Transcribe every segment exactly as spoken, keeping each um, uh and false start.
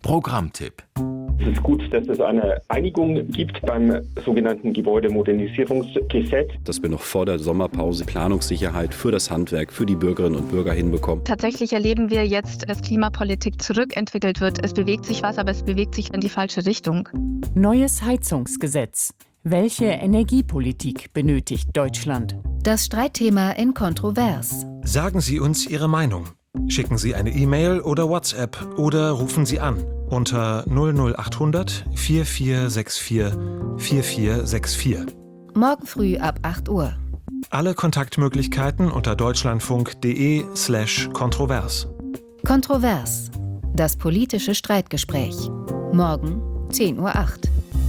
Programmtipp. Es ist gut, dass es eine Einigung gibt beim sogenannten Gebäudemodernisierungsgesetz. Dass wir noch vor der Sommerpause Planungssicherheit für das Handwerk, für die Bürgerinnen und Bürger hinbekommen. Tatsächlich erleben wir jetzt, dass Klimapolitik zurückentwickelt wird. Es bewegt sich was, aber es bewegt sich in die falsche Richtung. Neues Heizungsgesetz. Welche Energiepolitik benötigt Deutschland? Das Streitthema in Kontrovers. Sagen Sie uns Ihre Meinung. Schicken Sie eine E-Mail oder WhatsApp oder rufen Sie an unter null null achthundert vier vier sechs vier vier vier sechs vier. Morgen früh ab acht Uhr. Alle Kontaktmöglichkeiten unter deutschlandfunk.de slash kontrovers. Kontrovers. Das politische Streitgespräch. Morgen zehn Uhr acht.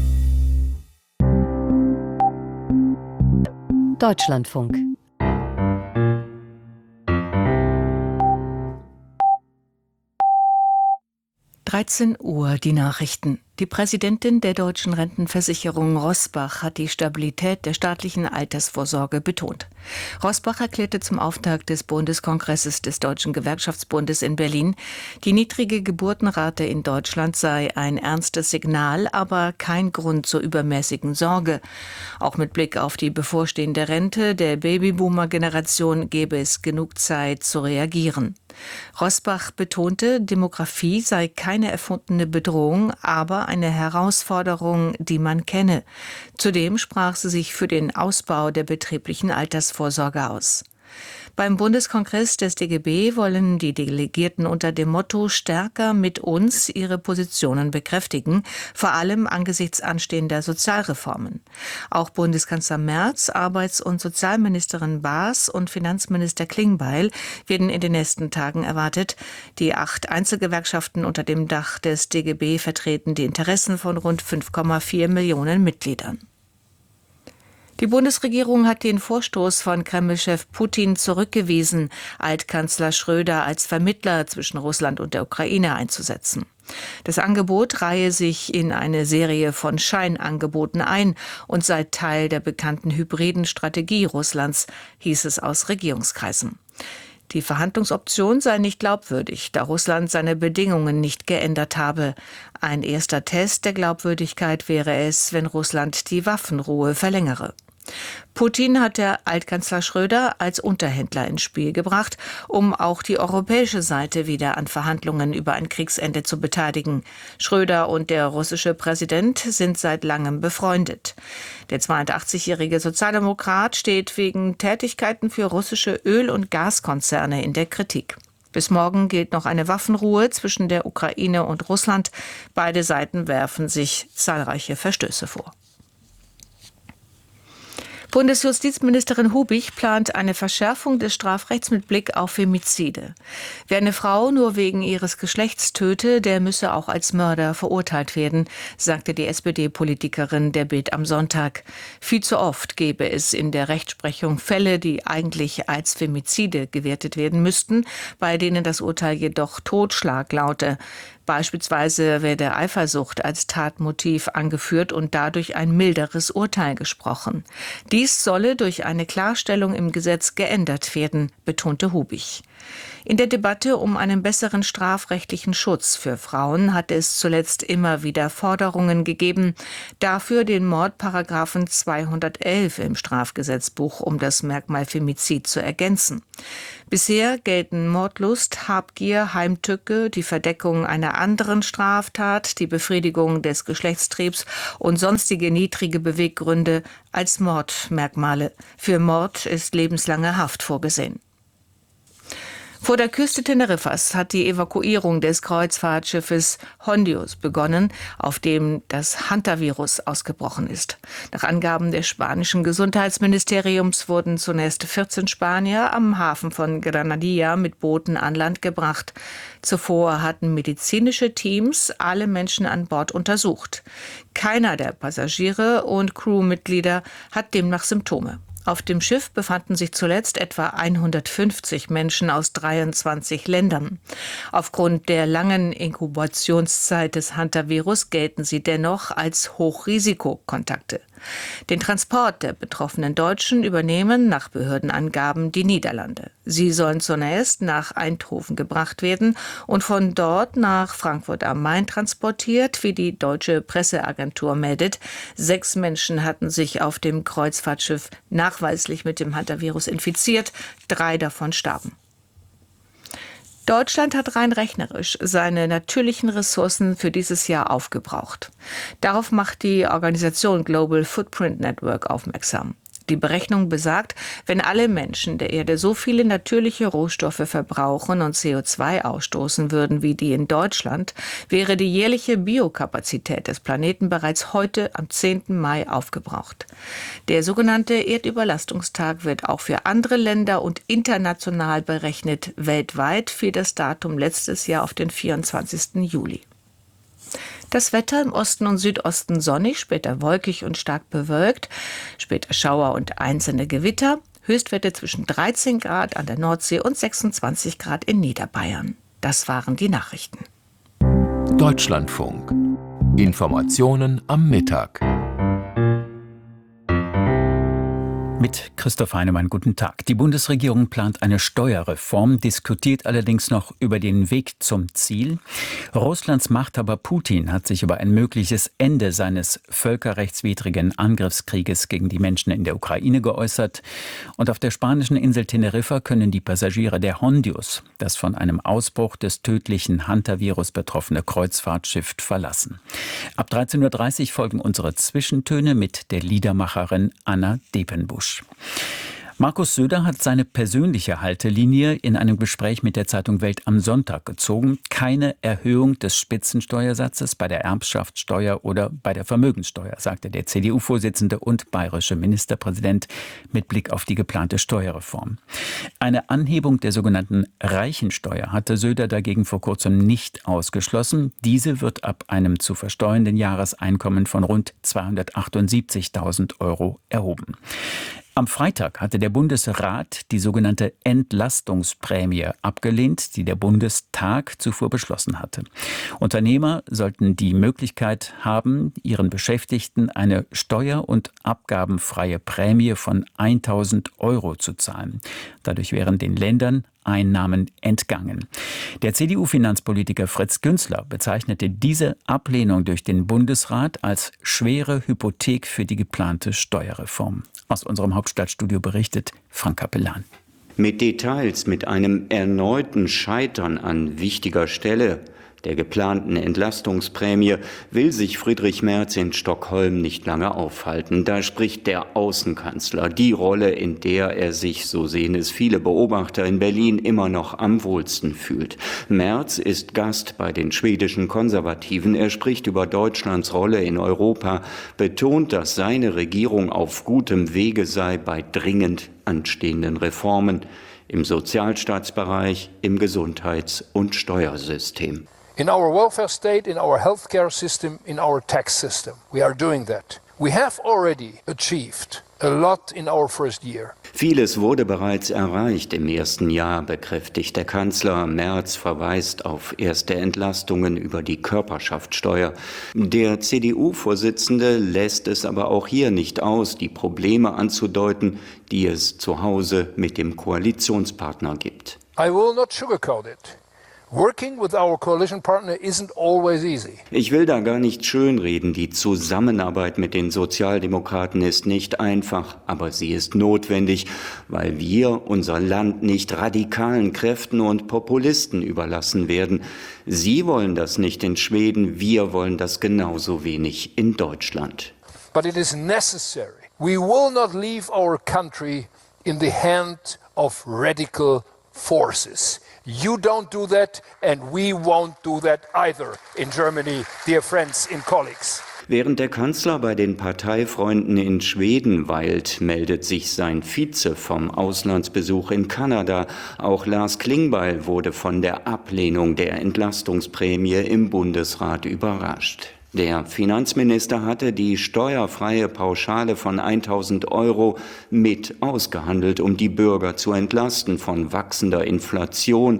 Deutschlandfunk. dreizehn Uhr, die Nachrichten. Die Präsidentin der deutschen Rentenversicherung Roßbach hat die Stabilität der staatlichen Altersvorsorge betont. Roßbach erklärte zum Auftakt des Bundeskongresses des Deutschen Gewerkschaftsbundes in Berlin, die niedrige Geburtenrate in Deutschland sei ein ernstes Signal, aber kein Grund zur übermäßigen Sorge. Auch mit Blick auf die bevorstehende Rente der Babyboomer-Generation gäbe es genug Zeit zu reagieren. Roßbach betonte, Demografie sei keine erfundene Bedrohung, aber eine Herausforderung, die man kenne. Zudem sprach sie sich für den Ausbau der betrieblichen Altersvorsorge aus. Beim Bundeskongress des D G B wollen die Delegierten unter dem Motto „Stärker mit uns“ ihre Positionen bekräftigen, vor allem angesichts anstehender Sozialreformen. Auch Bundeskanzler Merz, Arbeits- und Sozialministerin Baas und Finanzminister Klingbeil werden in den nächsten Tagen erwartet. Die acht Einzelgewerkschaften unter dem Dach des D G B vertreten die Interessen von rund fünf Komma vier Millionen Mitgliedern. Die Bundesregierung hat den Vorstoß von Kreml-Chef Putin zurückgewiesen, Altkanzler Schröder als Vermittler zwischen Russland und der Ukraine einzusetzen. Das Angebot reihe sich in eine Serie von Scheinangeboten ein und sei Teil der bekannten hybriden Strategie Russlands, hieß es aus Regierungskreisen. Die Verhandlungsoption sei nicht glaubwürdig, da Russland seine Bedingungen nicht geändert habe. Ein erster Test der Glaubwürdigkeit wäre es, wenn Russland die Waffenruhe verlängere. Putin hat der Altkanzler Schröder als Unterhändler ins Spiel gebracht, um auch die europäische Seite wieder an Verhandlungen über ein Kriegsende zu beteiligen. Schröder und der russische Präsident sind seit langem befreundet. Der zweiundachtzigjährige Sozialdemokrat steht wegen Tätigkeiten für russische Öl- und Gaskonzerne in der Kritik. Bis morgen gilt noch eine Waffenruhe zwischen der Ukraine und Russland. Beide Seiten werfen sich zahlreiche Verstöße vor. Bundesjustizministerin Hubich plant eine Verschärfung des Strafrechts mit Blick auf Femizide. Wer eine Frau nur wegen ihres Geschlechts töte, der müsse auch als Mörder verurteilt werden, sagte die S P D-Politikerin der Bild am Sonntag. Viel zu oft gäbe es in der Rechtsprechung Fälle, die eigentlich als Femizide gewertet werden müssten, bei denen das Urteil jedoch Totschlag laute. Beispielsweise werde Eifersucht als Tatmotiv angeführt und dadurch ein milderes Urteil gesprochen. Dies solle durch eine Klarstellung im Gesetz geändert werden, betonte Hubich. In der Debatte um einen besseren strafrechtlichen Schutz für Frauen hat es zuletzt immer wieder Forderungen gegeben, dafür den Mordparagraphen zweihundertelf im Strafgesetzbuch um das Merkmal Femizid zu ergänzen. Bisher gelten Mordlust, Habgier, Heimtücke, die Verdeckung einer anderen Straftat, die Befriedigung des Geschlechtstriebs und sonstige niedrige Beweggründe als Mordmerkmale. Für Mord ist lebenslange Haft vorgesehen. Vor der Küste Teneriffas hat die Evakuierung des Kreuzfahrtschiffes Hondios begonnen, auf dem das Hantavirus ausgebrochen ist. Nach Angaben des spanischen Gesundheitsministeriums wurden zunächst vierzehn Spanier am Hafen von Granadilla mit Booten an Land gebracht. Zuvor hatten medizinische Teams alle Menschen an Bord untersucht. Keiner der Passagiere und Crewmitglieder hat demnach Symptome. Auf dem Schiff befanden sich zuletzt etwa hundertfünfzig Menschen aus dreiundzwanzig Ländern. Aufgrund der langen Inkubationszeit des Hantavirus gelten sie dennoch als Hochrisikokontakte. Den Transport der betroffenen Deutschen übernehmen nach Behördenangaben die Niederlande. Sie sollen zunächst nach Eindhoven gebracht werden und von dort nach Frankfurt am Main transportiert, wie die deutsche Presseagentur meldet. Sechs Menschen hatten sich auf dem Kreuzfahrtschiff nachweislich mit dem Hantavirus infiziert. Drei davon starben. Deutschland hat rein rechnerisch seine natürlichen Ressourcen für dieses Jahr aufgebraucht. Darauf macht die Organisation Global Footprint Network aufmerksam. Die Berechnung besagt, wenn alle Menschen der Erde so viele natürliche Rohstoffe verbrauchen und C O zwei ausstoßen würden wie die in Deutschland, wäre die jährliche Biokapazität des Planeten bereits heute am zehnten Mai aufgebraucht. Der sogenannte Erdüberlastungstag wird auch für andere Länder und international berechnet. Weltweit fiel das Datum letztes Jahr auf den vierundzwanzigsten Juli. Das Wetter im Osten und Südosten sonnig, später wolkig und stark bewölkt, später Schauer und einzelne Gewitter. Höchstwerte zwischen dreizehn Grad an der Nordsee und sechsundzwanzig Grad in Niederbayern. Das waren die Nachrichten. Deutschlandfunk. Informationen am Mittag. Mit Christoph Heinemann, guten Tag. Die Bundesregierung plant eine Steuerreform, diskutiert allerdings noch über den Weg zum Ziel. Russlands Machthaber Putin hat sich über ein mögliches Ende seines völkerrechtswidrigen Angriffskrieges gegen die Menschen in der Ukraine geäußert. Und auf der spanischen Insel Teneriffa können die Passagiere der Hondius, das von einem Ausbruch des tödlichen Hantavirus betroffene Kreuzfahrtschiff, verlassen. Ab dreizehn Uhr dreißig folgen unsere Zwischentöne mit der Liedermacherin Anna Depenbusch. Markus Söder hat seine persönliche Haltelinie in einem Gespräch mit der Zeitung Welt am Sonntag gezogen. Keine Erhöhung des Spitzensteuersatzes bei der Erbschaftssteuer oder bei der Vermögenssteuer, sagte der C D U-Vorsitzende und bayerische Ministerpräsident mit Blick auf die geplante Steuerreform. Eine Anhebung der sogenannten Reichensteuer hatte Söder dagegen vor kurzem nicht ausgeschlossen. Diese wird ab einem zu versteuernden Jahreseinkommen von rund zweihundertachtundsiebzigtausend Euro erhoben. Am Freitag hatte der Bundesrat die sogenannte Entlastungsprämie abgelehnt, die der Bundestag zuvor beschlossen hatte. Unternehmer sollten die Möglichkeit haben, ihren Beschäftigten eine steuer- und abgabenfreie Prämie von tausend Euro zu zahlen. Dadurch wären den Ländern Einnahmen entgangen. Der C D U-Finanzpolitiker Fritz Günzler bezeichnete diese Ablehnung durch den Bundesrat als schwere Hypothek für die geplante Steuerreform. Aus unserem Hauptstadtstudio berichtet Frank Kapellan. Mit Details, mit einem erneuten Scheitern an wichtiger Stelle der geplanten Entlastungsprämie will sich Friedrich Merz in Stockholm nicht lange aufhalten. Da spricht der Außenkanzler die Rolle, in der er sich, so sehen es viele Beobachter in Berlin, immer noch am wohlsten fühlt. Merz ist Gast bei den schwedischen Konservativen. Er spricht über Deutschlands Rolle in Europa, betont, dass seine Regierung auf gutem Wege sei bei dringend anstehenden Reformen im Sozialstaatsbereich, im Gesundheits- und Steuersystem. In our welfare state, in our healthcare system, in our tax system. We are doing that. We have already achieved a lot in our first year. Vieles wurde bereits erreicht im ersten Jahr, bekräftigt der Kanzler. Merz verweist auf erste Entlastungen über die Körperschaftssteuer. Der C D U-Vorsitzende lässt es aber auch hier nicht aus, die Probleme anzudeuten, die es zu Hause mit dem Koalitionspartner gibt. I will not sugarcoat it. Working with our coalition partner isn't always easy. Ich will da gar nicht schönreden. Die Zusammenarbeit mit den Sozialdemokraten ist nicht einfach, aber sie ist notwendig, weil wir unser Land nicht radikalen Kräften und Populisten überlassen werden. Sie wollen das nicht in Schweden, wir wollen das genauso wenig in Deutschland. But it is necessary. We will not leave our country in the hand of radical forces. You don't do that and we won't do that either in Germany, dear friends and colleagues. Während der Kanzler bei den Parteifreunden in Schweden weilt, meldet sich sein Vize vom Auslandsbesuch in Kanada. Auch Lars Klingbeil wurde von der Ablehnung der Entlastungsprämie im Bundesrat überrascht. Der Finanzminister hatte die steuerfreie Pauschale von tausend Euro mit ausgehandelt, um die Bürger zu entlasten von wachsender Inflation,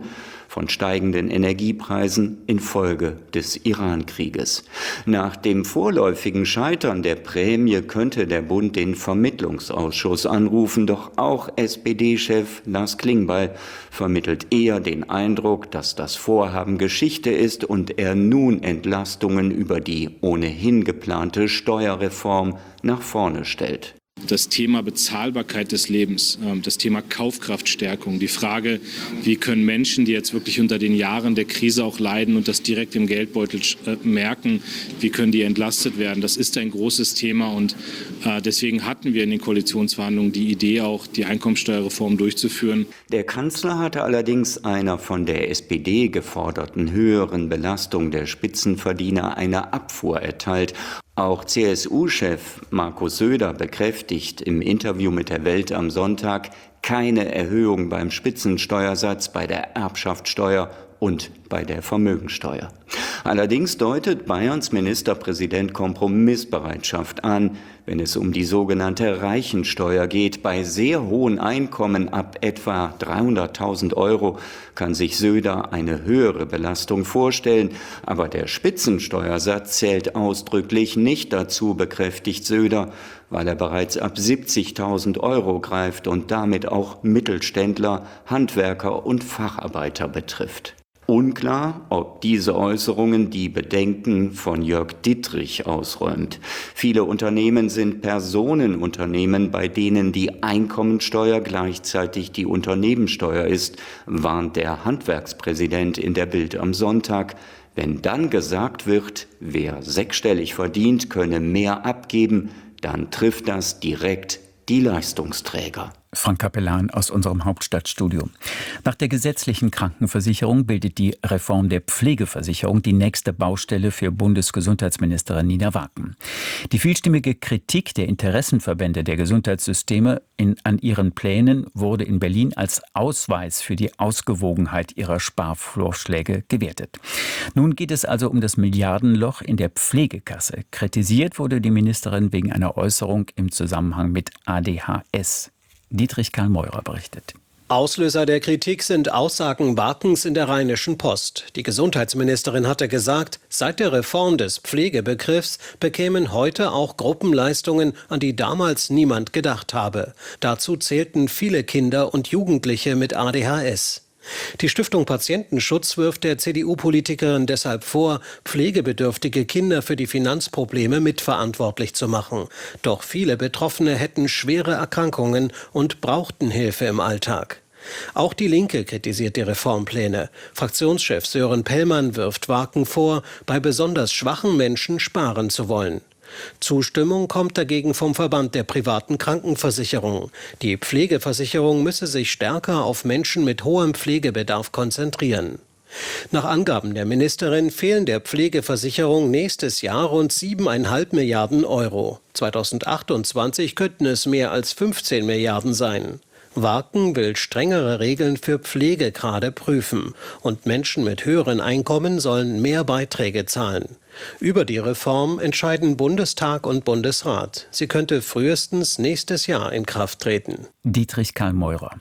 von steigenden Energiepreisen infolge des Iran-Krieges. Nach dem vorläufigen Scheitern der Prämie könnte der Bund den Vermittlungsausschuss anrufen, doch auch S P D-Chef Lars Klingbeil vermittelt eher den Eindruck, dass das Vorhaben Geschichte ist und er nun Entlastungen über die ohnehin geplante Steuerreform nach vorne stellt. Das Thema Bezahlbarkeit des Lebens, das Thema Kaufkraftstärkung, die Frage, wie können Menschen, die jetzt wirklich unter den Jahren der Krise auch leiden und das direkt im Geldbeutel merken, wie können die entlastet werden? Das ist ein großes Thema und deswegen hatten wir in den Koalitionsverhandlungen die Idee, auch die Einkommensteuerreform durchzuführen. Der Kanzler hatte allerdings einer von der S P D geforderten höheren Belastung der Spitzenverdiener eine Abfuhr erteilt. Auch C S U-Chef Markus Söder bekräftigt im Interview mit der Welt am Sonntag keine Erhöhung beim Spitzensteuersatz, bei der Erbschaftssteuer und bei der Vermögensteuer. Allerdings deutet Bayerns Ministerpräsident Kompromissbereitschaft an, wenn es um die sogenannte Reichensteuer geht. Bei sehr hohen Einkommen ab etwa dreihunderttausend Euro kann sich Söder eine höhere Belastung vorstellen. Aber der Spitzensteuersatz zählt ausdrücklich nicht dazu, bekräftigt Söder, weil er bereits ab siebzigtausend Euro greift und damit auch Mittelständler, Handwerker und Facharbeiter betrifft. Unklar, ob diese Äußerungen die Bedenken von Jörg Dittrich ausräumt. Viele Unternehmen sind Personenunternehmen, bei denen die Einkommensteuer gleichzeitig die Unternehmenssteuer ist, warnt der Handwerkspräsident in der Bild am Sonntag. Wenn dann gesagt wird, wer sechsstellig verdient, könne mehr abgeben, dann trifft das direkt die Leistungsträger. Frank Capellan aus unserem Hauptstadtstudio. Nach der gesetzlichen Krankenversicherung bildet die Reform der Pflegeversicherung die nächste Baustelle für Bundesgesundheitsministerin Nina Waken. Die vielstimmige Kritik der Interessenverbände der Gesundheitssysteme in, an ihren Plänen wurde in Berlin als Ausweis für die Ausgewogenheit ihrer Sparvorschläge gewertet. Nun geht es also um das Milliardenloch in der Pflegekasse. Kritisiert wurde die Ministerin wegen einer Äußerung im Zusammenhang mit A D H S. Dietrich Karl Meurer berichtet. Auslöser der Kritik sind Aussagen Wakens in der Rheinischen Post. Die Gesundheitsministerin hatte gesagt, seit der Reform des Pflegebegriffs bekämen heute auch Gruppenleistungen, an die damals niemand gedacht habe. Dazu zählten viele Kinder und Jugendliche mit A D H S. Die Stiftung Patientenschutz wirft der C D U-Politikerin deshalb vor, pflegebedürftige Kinder für die Finanzprobleme mitverantwortlich zu machen. Doch viele Betroffene hätten schwere Erkrankungen und brauchten Hilfe im Alltag. Auch die Linke kritisiert die Reformpläne. Fraktionschef Sören Pellmann wirft Waken vor, bei besonders schwachen Menschen sparen zu wollen. Zustimmung kommt dagegen vom Verband der privaten Krankenversicherung. Die Pflegeversicherung müsse sich stärker auf Menschen mit hohem Pflegebedarf konzentrieren. Nach Angaben der Ministerin fehlen der Pflegeversicherung nächstes Jahr rund siebeneinhalb Milliarden Euro. zweitausendachtundzwanzig könnten es mehr als fünfzehn Milliarden sein. Waken will strengere Regeln für Pflegegrade prüfen und Menschen mit höheren Einkommen sollen mehr Beiträge zahlen. Über die Reform entscheiden Bundestag und Bundesrat. Sie könnte frühestens nächstes Jahr in Kraft treten. Dietrich Karl Meurer.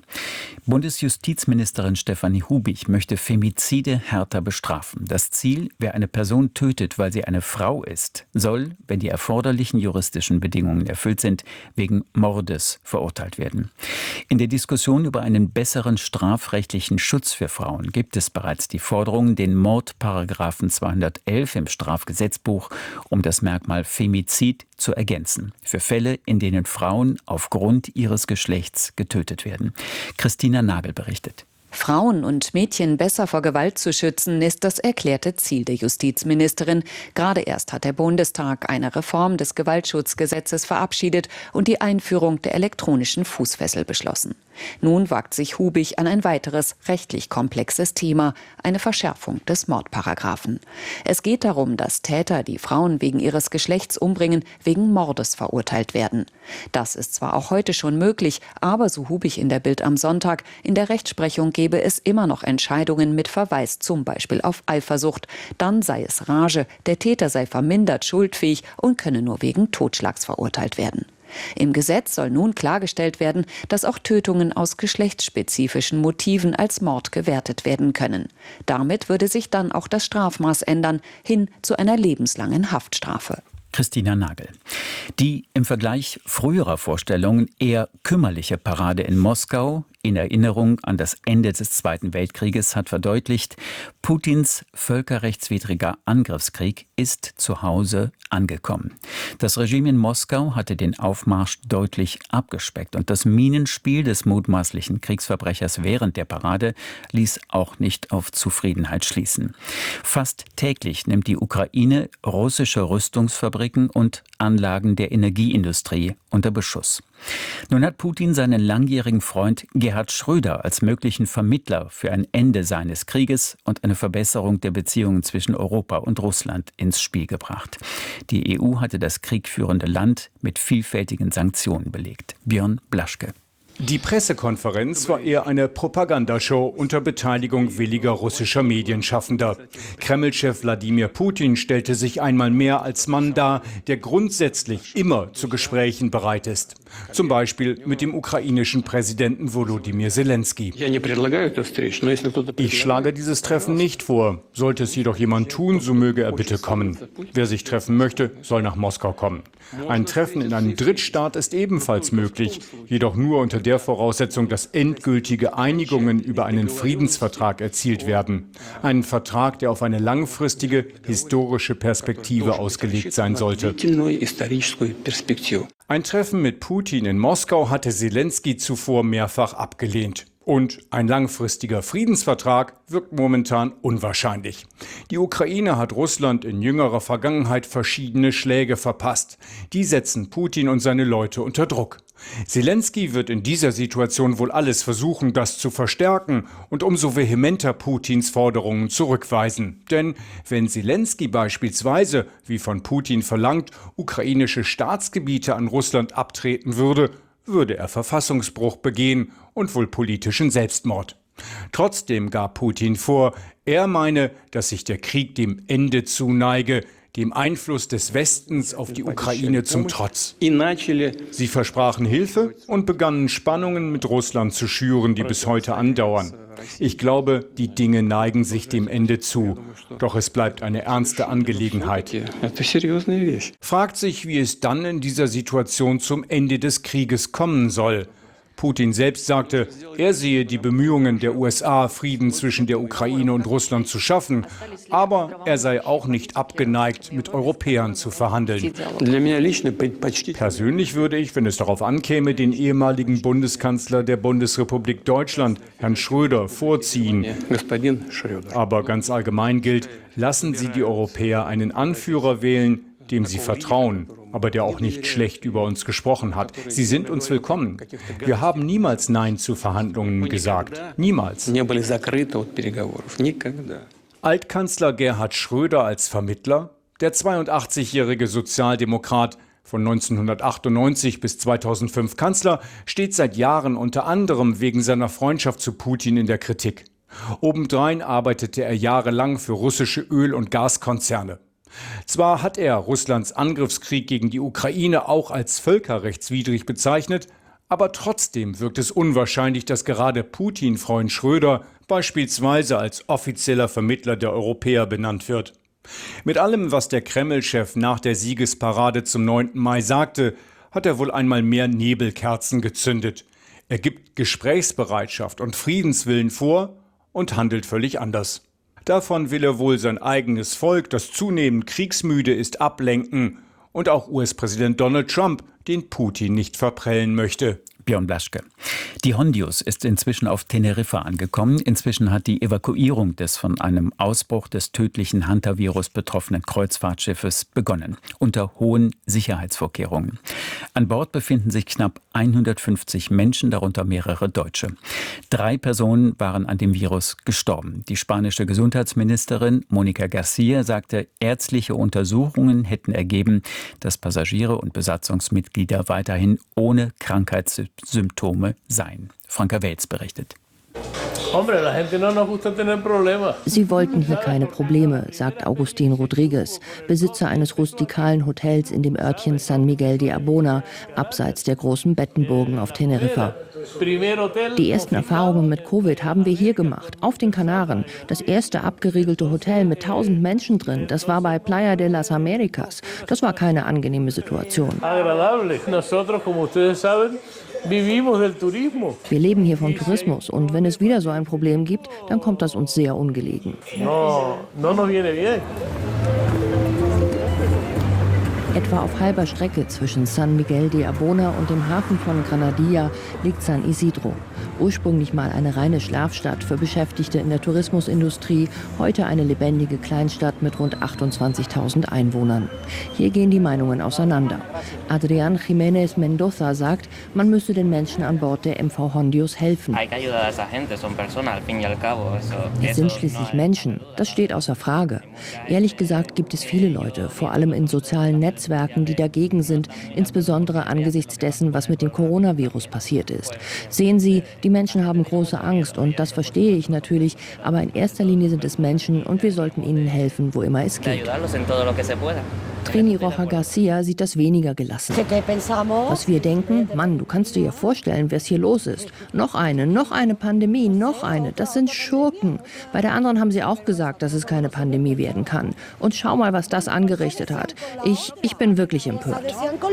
Bundesjustizministerin Stefanie Hubig möchte Femizide härter bestrafen. Das Ziel, wer eine Person tötet, weil sie eine Frau ist, soll, wenn die erforderlichen juristischen Bedingungen erfüllt sind, wegen Mordes verurteilt werden. In der Diskussion über einen besseren strafrechtlichen Schutz für Frauen gibt es bereits die Forderung, den Mordparagraphen zweihundertelf im Strafgesetzbuch um das Merkmal Femizid zu ergänzen. Für Fälle, in denen Frauen aufgrund ihres Geschlechts getötet werden. Christina Nagel berichtet. Frauen und Mädchen besser vor Gewalt zu schützen, ist das erklärte Ziel der Justizministerin. Gerade erst hat der Bundestag eine Reform des Gewaltschutzgesetzes verabschiedet und die Einführung der elektronischen Fußfessel beschlossen. Nun wagt sich Hubig an ein weiteres rechtlich komplexes Thema, eine Verschärfung des Mordparagraphen. Es geht darum, dass Täter, die Frauen wegen ihres Geschlechts umbringen, wegen Mordes verurteilt werden. Das ist zwar auch heute schon möglich, aber so Hubig in der Bild am Sonntag, in der Rechtsprechung gäbe es immer noch Entscheidungen mit Verweis zum Beispiel auf Eifersucht. Dann sei es Rage, der Täter sei vermindert schuldfähig und könne nur wegen Totschlags verurteilt werden. Im Gesetz soll nun klargestellt werden, dass auch Tötungen aus geschlechtsspezifischen Motiven als Mord gewertet werden können. Damit würde sich dann auch das Strafmaß ändern, hin zu einer lebenslangen Haftstrafe. Christina Nagel. Die im Vergleich früherer Vorstellungen eher kümmerliche Parade in Moskau in Erinnerung an das Ende des Zweiten Weltkrieges hat verdeutlicht, Putins völkerrechtswidriger Angriffskrieg ist zu Hause angekommen. Das Regime in Moskau hatte den Aufmarsch deutlich abgespeckt und das Minenspiel des mutmaßlichen Kriegsverbrechers während der Parade ließ auch nicht auf Zufriedenheit schließen. Fast täglich nimmt die Ukraine russische Rüstungsfabriken und Anlagen der Energieindustrie unter Beschuss. Nun hat Putin seinen langjährigen Freund Gerhard Schröder als möglichen Vermittler für ein Ende seines Krieges und eine Verbesserung der Beziehungen zwischen Europa und Russland ins Spiel gebracht. Die E U hatte das kriegführende Land mit vielfältigen Sanktionen belegt. Björn Blaschke. Die Pressekonferenz war eher eine Propagandashow unter Beteiligung williger russischer Medienschaffender. Kreml-Chef Wladimir Putin stellte sich einmal mehr als Mann dar, der grundsätzlich immer zu Gesprächen bereit ist. Zum Beispiel mit dem ukrainischen Präsidenten Volodymyr Zelensky. Ich schlage dieses Treffen nicht vor. Sollte es jedoch jemand tun, so möge er bitte kommen. Wer sich treffen möchte, soll nach Moskau kommen. Ein Treffen in einem Drittstaat ist ebenfalls möglich, jedoch nur unter der Voraussetzung, dass endgültige Einigungen über einen Friedensvertrag erzielt werden. Einen Vertrag, der auf eine langfristige historische Perspektive ausgelegt sein sollte. Ein Treffen mit Putin in Moskau hatte Zelensky zuvor mehrfach abgelehnt. Und ein langfristiger Friedensvertrag wirkt momentan unwahrscheinlich. Die Ukraine hat Russland in jüngerer Vergangenheit verschiedene Schläge verpasst. Die setzen Putin und seine Leute unter Druck. Zelensky wird in dieser Situation wohl alles versuchen, das zu verstärken und umso vehementer Putins Forderungen zurückweisen. Denn wenn Zelensky beispielsweise, wie von Putin verlangt, ukrainische Staatsgebiete an Russland abtreten würde, würde er Verfassungsbruch begehen und wohl politischen Selbstmord. Trotzdem gab Putin vor, er meine, dass sich der Krieg dem Ende zuneige, dem Einfluss des Westens auf die Ukraine zum Trotz. Sie versprachen Hilfe und begannen Spannungen mit Russland zu schüren, die bis heute andauern. Ich glaube, die Dinge neigen sich dem Ende zu. Doch es bleibt eine ernste Angelegenheit. Fragt sich, wie es dann in dieser Situation zum Ende des Krieges kommen soll. Putin selbst sagte, er sehe die Bemühungen der U S A, Frieden zwischen der Ukraine und Russland zu schaffen, aber er sei auch nicht abgeneigt, mit Europäern zu verhandeln. Persönlich würde ich, wenn es darauf ankäme, den ehemaligen Bundeskanzler der Bundesrepublik Deutschland, Herrn Schröder, vorziehen. Aber ganz allgemein gilt, lassen Sie die Europäer einen Anführer wählen, dem sie vertrauen, aber der auch nicht schlecht über uns gesprochen hat. Sie sind uns willkommen. Wir haben niemals Nein zu Verhandlungen gesagt. Niemals. Altkanzler Gerhard Schröder als Vermittler, der zweiundachtzigjährige Sozialdemokrat, von neunzehnhundertachtundneunzig bis zweitausendfünf Kanzler, steht seit Jahren unter anderem wegen seiner Freundschaft zu Putin in der Kritik. Obendrein arbeitete er jahrelang für russische Öl- und Gaskonzerne. Zwar hat er Russlands Angriffskrieg gegen die Ukraine auch als völkerrechtswidrig bezeichnet, aber trotzdem wirkt es unwahrscheinlich, dass gerade Putin-Freund Schröder beispielsweise als offizieller Vermittler der Europäer benannt wird. Mit allem, was der Kreml-Chef nach der Siegesparade zum neunten Mai sagte, hat er wohl einmal mehr Nebelkerzen gezündet. Er gibt Gesprächsbereitschaft und Friedenswillen vor und handelt völlig anders. Davon will er wohl sein eigenes Volk, das zunehmend kriegsmüde ist, ablenken und auch U S-Präsident Donald Trump, den Putin nicht verprellen möchte. Björn Blaschke. Die Hondius ist inzwischen auf Teneriffa angekommen. Inzwischen hat die Evakuierung des von einem Ausbruch des tödlichen Hantavirus betroffenen Kreuzfahrtschiffes begonnen, unter hohen Sicherheitsvorkehrungen. An Bord befinden sich knapp hundertfünfzig Menschen, darunter mehrere Deutsche. Drei Personen waren an dem Virus gestorben. Die spanische Gesundheitsministerin Mónica García sagte, ärztliche Untersuchungen hätten ergeben, dass Passagiere und Besatzungsmitglieder weiterhin ohne Krankheitssymptome seien. Franka Welz berichtet. Sie wollten hier keine Probleme, sagt Agustin Rodriguez, Besitzer eines rustikalen Hotels in dem Örtchen San Miguel de Abona, abseits der großen Bettenburgen auf Teneriffa. Die ersten Erfahrungen mit Covid haben wir hier gemacht, auf den Kanaren. Das erste abgeriegelte Hotel mit tausend Menschen drin, das war bei Playa de las Americas. Das war keine angenehme Situation. Wir leben hier vom Tourismus und wenn es wieder so ein Problem gibt, dann kommt das uns sehr ungelegen. No, no nos viene bien. Etwa auf halber Strecke zwischen San Miguel de Abona und dem Hafen von Granadilla liegt San Isidro. Ursprünglich mal eine reine Schlafstadt für Beschäftigte in der Tourismusindustrie, heute eine lebendige Kleinstadt mit rund achtundzwanzigtausend Einwohnern. Hier gehen die Meinungen auseinander. Adrián Jiménez Mendoza sagt, man müsse den Menschen an Bord der M V Hondios helfen. Es sind schließlich Menschen, das steht außer Frage. Ehrlich gesagt gibt es viele Leute, vor allem in sozialen Netzwerken, die dagegen sind, insbesondere angesichts dessen, was mit dem Coronavirus passiert ist. Sehen Sie, die Menschen haben große Angst und das verstehe ich natürlich, aber in erster Linie sind es Menschen und wir sollten ihnen helfen, wo immer es geht. Trini Rocha Garcia sieht das weniger gelassen. Was wir denken, Mann, du kannst dir ja vorstellen, was hier los ist. Noch eine, noch eine Pandemie, noch eine, das sind Schurken. Bei der anderen haben sie auch gesagt, dass es keine Pandemie werden kann. Und schau mal, was das angerichtet hat. Ich, ich bin wirklich empört.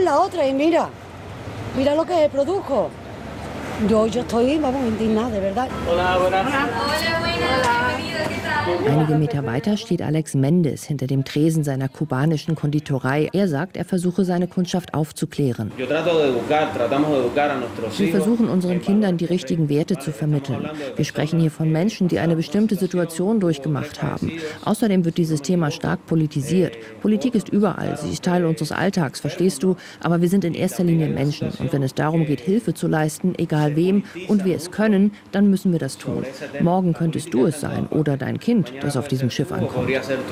Einige Meter weiter steht Alex Mendes hinter dem Tresen seiner kubanischen Konditorei. Er sagt, er versuche seine Kundschaft aufzuklären. Wir versuchen unseren Kindern die richtigen Werte zu vermitteln. Wir sprechen hier von Menschen, die eine bestimmte Situation durchgemacht haben. Außerdem wird dieses Thema stark politisiert. Politik ist überall, sie ist Teil unseres Alltags, verstehst du? Aber wir sind in erster Linie Menschen. Und wenn es darum geht, Hilfe zu leisten, egal wem, und wir es können, dann müssen wir das tun. Morgen könntest du es sein oder dein Kind, das auf diesem Schiff ankommt.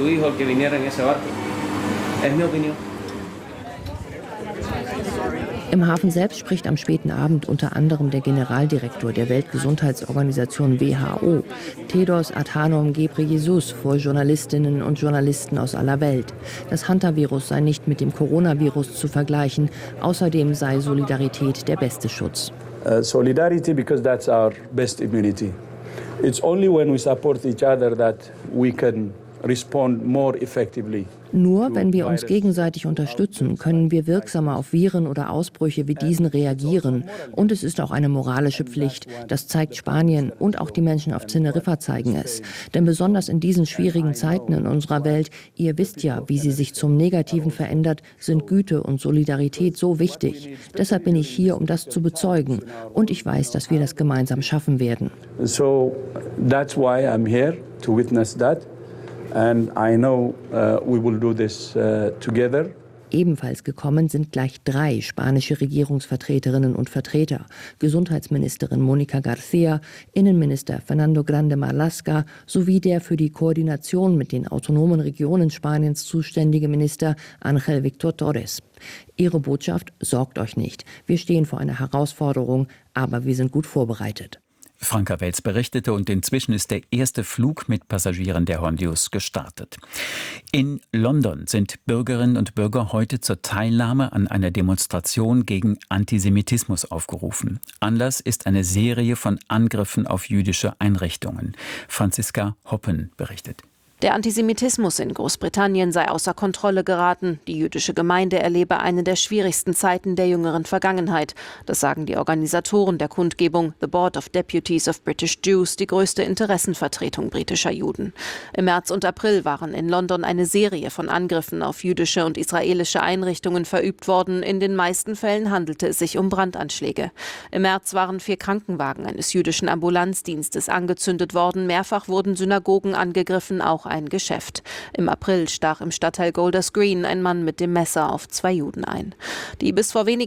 Im Hafen selbst spricht am späten Abend unter anderem der Generaldirektor der Weltgesundheitsorganisation W H O, Tedros Adhanom Ghebreyesus, vor Journalistinnen und Journalisten aus aller Welt. Das Hantavirus sei nicht mit dem Coronavirus zu vergleichen. Außerdem sei Solidarität der beste Schutz. Uh, solidarity, because that's our best immunity. It's only when we support each other that we can respond more effectively. Nur wenn wir uns gegenseitig unterstützen, können wir wirksamer auf Viren oder Ausbrüche wie diesen reagieren. Und es ist auch eine moralische Pflicht. Das zeigt Spanien und auch die Menschen auf Teneriffa zeigen es. Denn besonders in diesen schwierigen Zeiten in unserer Welt, ihr wisst ja, wie sie sich zum Negativen verändert, sind Güte und Solidarität so wichtig. Deshalb bin ich hier, um das zu bezeugen. Und ich weiß, dass wir das gemeinsam schaffen werden. So that's why I'm here, to witness that. And I know uh, we will do this uh, together. Ebenfalls gekommen sind gleich drei spanische Regierungsvertreterinnen und Vertreter. Gesundheitsministerin Mónica García, Innenminister Fernando Grande Marlaska sowie der für die Koordination mit den autonomen Regionen Spaniens zuständige Minister Ángel Víctor Torres. Ihre Botschaft: Sorgt euch nicht. Wir stehen vor einer Herausforderung, aber wir sind gut vorbereitet. Franka Welz berichtete und inzwischen ist der erste Flug mit Passagieren der Hondios gestartet. In London sind Bürgerinnen und Bürger heute zur Teilnahme an einer Demonstration gegen Antisemitismus aufgerufen. Anlass ist eine Serie von Angriffen auf jüdische Einrichtungen. Franziska Hoppen berichtet. Der Antisemitismus in Großbritannien sei außer Kontrolle geraten. Die jüdische Gemeinde erlebe eine der schwierigsten Zeiten der jüngeren Vergangenheit. Das sagen die Organisatoren der Kundgebung The Board of Deputies of British Jews, die größte Interessenvertretung britischer Juden. Im März und April waren in London eine Serie von Angriffen auf jüdische und israelische Einrichtungen verübt worden. In den meisten Fällen handelte es sich um Brandanschläge. Im März waren vier Krankenwagen eines jüdischen Ambulanzdienstes angezündet worden. Mehrfach wurden Synagogen angegriffen, auch ein Geschäft. Im April stach im Stadtteil Golders Green ein Mann mit dem Messer auf zwei Juden ein. Die bis vor wenigen